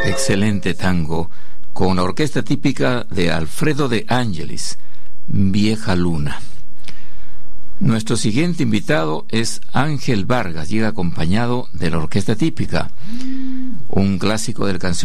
Excelente tango con la orquesta típica de Alfredo de Angelis, Vieja Luna. Nuestro siguiente invitado es Ángel Vargas, llega acompañado de la orquesta típica, un clásico del cancionero